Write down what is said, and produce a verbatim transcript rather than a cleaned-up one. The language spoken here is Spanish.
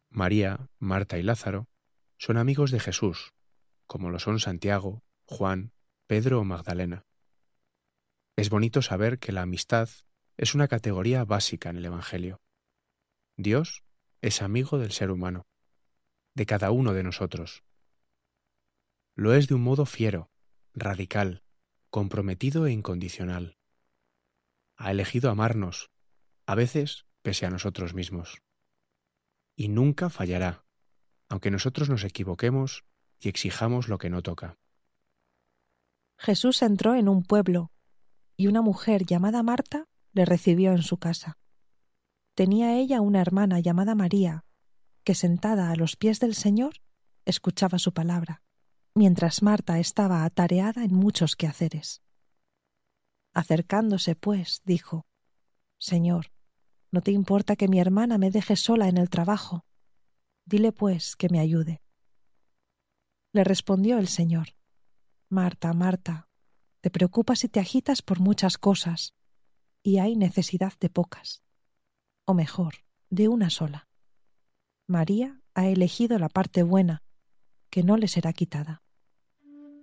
María, Marta y Lázaro son amigos de Jesús, como lo son Santiago, Juan, Pedro o Magdalena. Es bonito saber que la amistad es una categoría básica en el Evangelio. Dios es amigo del ser humano, de cada uno de nosotros. Lo es de un modo fiero, radical, comprometido e incondicional. Ha elegido amarnos, a veces pese a nosotros mismos. Y nunca fallará, aunque nosotros nos equivoquemos y exijamos lo que no toca. Jesús entró en un pueblo y una mujer llamada Marta le recibió en su casa. Tenía ella una hermana llamada María, que sentada a los pies del Señor escuchaba su palabra, mientras Marta estaba atareada en muchos quehaceres. Acercándose, pues, dijo: Señor, ¿no te importa que mi hermana me deje sola en el trabajo? Dile, pues, que me ayude. Le respondió el Señor: Marta, Marta, te preocupas y te agitas por muchas cosas, y hay necesidad de pocas, o mejor, de una sola. María ha elegido la parte buena, que no le será quitada.